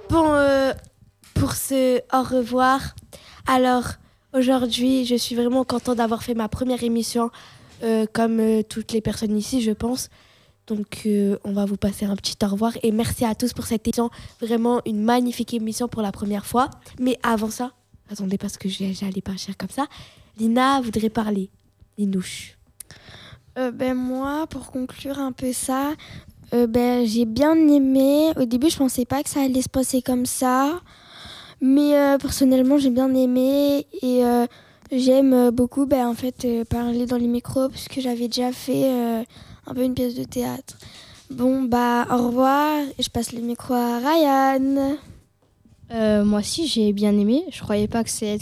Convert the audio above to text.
Bon, pour ce au revoir, alors aujourd'hui, je suis vraiment contente d'avoir fait ma première émission, comme toutes les personnes ici, je pense. Donc, on va vous passer un petit au revoir et merci à tous pour cette émission. Vraiment une magnifique émission pour la première fois. Mais avant ça, attendez parce que j'allais partir comme ça. Lina voudrait parler. Linouche. Moi, pour conclure un peu ça, j'ai bien aimé. Au début, je pensais pas que ça allait se passer comme ça. Mais personnellement, j'ai bien aimé et j'aime beaucoup parler dans les micros parce que j'avais déjà fait un peu une pièce de théâtre. Bon, au revoir et je passe le micro à Ryan. Moi aussi, j'ai bien aimé. Je croyais pas que c'est